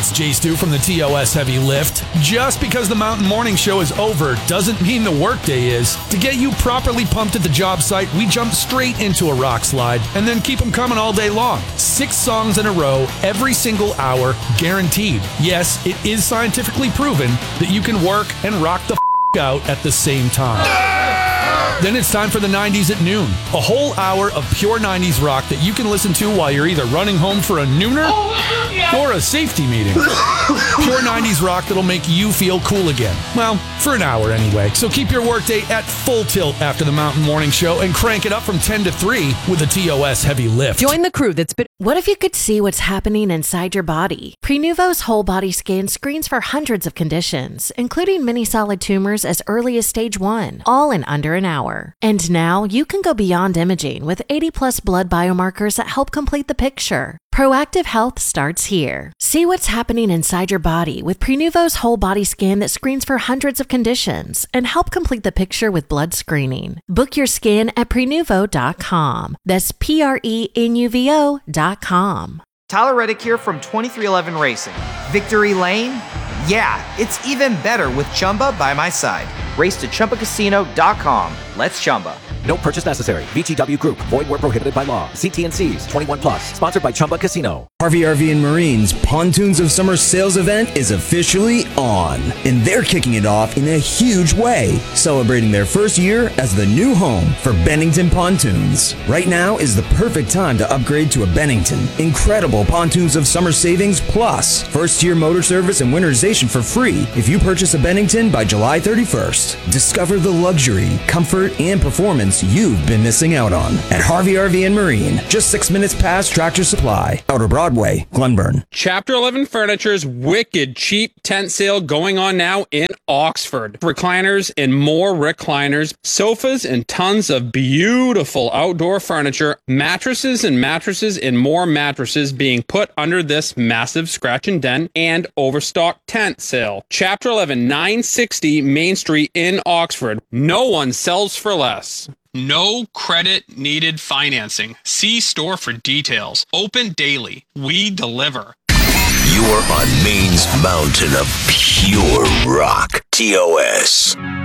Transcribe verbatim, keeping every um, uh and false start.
it's Jay Stu from the T O S Heavy Lift. Just because the Mountain Morning Show is over doesn't mean the workday is. To get you properly pumped at the job site, we jump straight into a rock slide and then keep them coming all day long. Six songs in a row, every single hour, guaranteed. Yes, it is scientifically proven that you can work and rock the f*** out at the same time. Then it's time for the nineties at noon. A whole hour of pure nineties rock that you can listen to while you're either running home for a nooner or a safety meeting. Pure nineties rock that'll make you feel cool again. Well, for an hour anyway. So keep your workday at full tilt after the Mountain Morning Show and crank it up from ten to three with a T O S Heavy Lift. Join the crew that's been... What if you could see what's happening inside your body? Prenuvo's whole body scan screens for hundreds of conditions, including many solid tumors as early as stage one, all in under an hour. And now you can go beyond imaging with eighty plus blood biomarkers that help complete the picture. Proactive health starts here. See what's happening inside your body with Prenuvo's whole body scan that screens for hundreds of conditions and help complete the picture with blood screening. Book your scan at prenuvo dot com. That's P R E N U V O dot com. Tyler Reddick here from twenty-three eleven Racing. Victory Lane? Yeah, it's even better with Chumba by my side. Race to Chumba Casino dot com. Let's Chumba. No purchase necessary. V G W Group. Void where prohibited by law. See T and C's. twenty-one plus. Sponsored by Chumba Casino. Harvey R V and Marine's Pontoons of Summer sales event is officially on. And they're kicking it off in a huge way, celebrating their first year as the new home for Bennington Pontoons. Right now is the perfect time to upgrade to a Bennington. Incredible Pontoons of Summer savings plus first year motor service and winterization for free if you purchase a Bennington by July thirty-first. Discover the luxury, comfort, and performance you've been missing out on at Harvey R V and Marine, just six minutes past Tractor Supply, Outer Broadway, Glenburn. Chapter eleven Furniture's wicked cheap tent sale going on now in Oxford. Recliners and more recliners, sofas and tons of beautiful outdoor furniture, mattresses and mattresses and more mattresses being put under this massive scratch and dent and overstocked tent sale. Chapter eleven, nine sixty Main Street in Oxford. No one sells for less. No credit needed financing. See store for details. Open daily. We deliver. You are on Maine's mountain of pure rock. T O S.